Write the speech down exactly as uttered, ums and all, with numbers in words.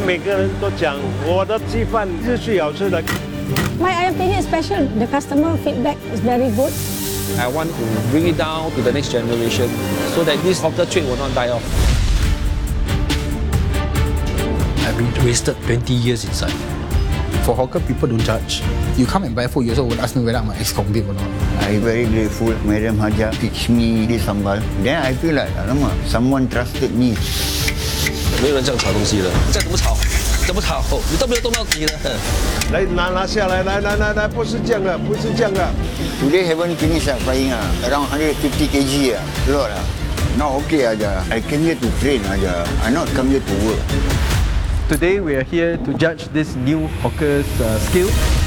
每个人都讲我的鸡饭是最好吃的。 My ayam penyet is special. The customer feedback is very good. I want to bring it down to the next generation so that this hawker trade will not die off. I've been wasted twenty years inside. For hawker, people don't judge. You come and buy food, you also would ask me whether I'm an ex-convict or not. I'm very grateful Madam Haja teach me this sambal. Then I feel like, alamak, someone trusted me. 没有人这样炒东西的，这怎么炒？怎么炒？你都没有动到底的。 来拿拿下来，来来来来，不是这样的，不是这样的。 Today haven't finished uh, frying uh, around one hundred fifty kilograms uh, a lot uh. Now okay aja. I came here to train aja. I not come here to work. Today we are here to judge this new hawker's uh, skill.